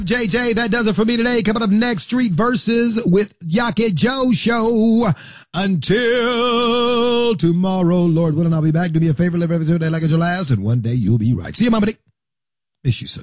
JJ, that does it for me today. Coming up next, Street Verses with Yake Joe Show. Until tomorrow, Lord willing, I'll be back. Do me a favor, live every day like it's your last, and one day you'll be right. See you, Mama. Miss you, son.